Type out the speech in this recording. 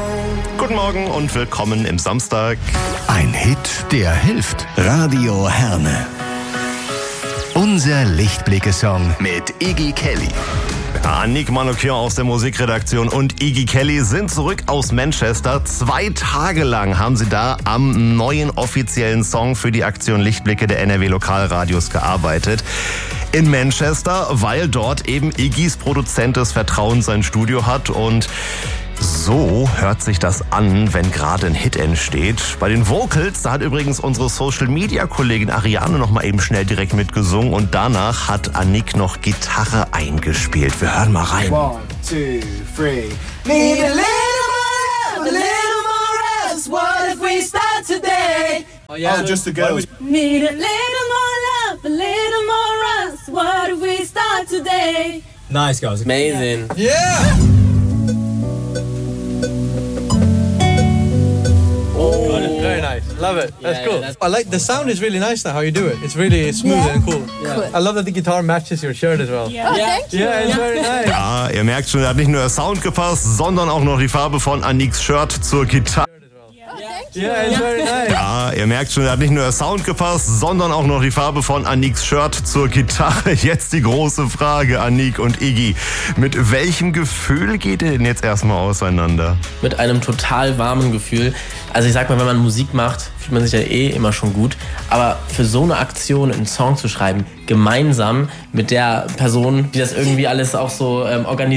Guten Morgen und willkommen im Samstag. Ein Hit, der hilft. Radio Herne. Unser Lichtblicke-Song mit Iggy Kelly. Annick Manoukian aus der Musikredaktion und Iggy Kelly sind zurück aus Manchester. 2 Tage lang haben sie da am neuen offiziellen Song für die Aktion Lichtblicke der NRW Lokalradios gearbeitet. In Manchester, weil dort eben Iggys Produzent des Vertrauens sein Studio hat und so hört sich das an, wenn gerade ein Hit entsteht. Bei den Vocals, da hat übrigens unsere Social-Media-Kollegin Ariane noch mal eben schnell direkt mitgesungen und danach hat Annick noch Gitarre eingespielt. Wir hören mal rein. 1, 2, 3. Need a little more love, a little more rest. What if we start today? Oh, just the girls. Need a little more love, a little more rest. What if we start today? Nice, guys. Amazing. Yeah! Very nice. Love it. That's cool. I like the sound is really nice now how you do it. It's really smooth and cool. Cool. I love that the guitar matches your shirt as well. Oh, thank you. Yeah, it's very nice. Ja, ihr merkt schon, da hat nicht nur der Sound gepasst, sondern auch noch die Farbe von Annicks Shirt zur Gitarre. Yeah, it's very nice. Ja, ihr merkt schon, da hat nicht nur der Sound gepasst, sondern auch noch die Farbe von Annicks Shirt zur Gitarre. Jetzt die große Frage, Annick und Iggy. Mit welchem Gefühl geht ihr denn jetzt erstmal auseinander? Mit einem total warmen Gefühl. Also ich sag mal, wenn man Musik macht, fühlt man sich ja immer schon gut. Aber für so eine Aktion einen Song zu schreiben, gemeinsam mit der Person, die das irgendwie alles auch so organisiert,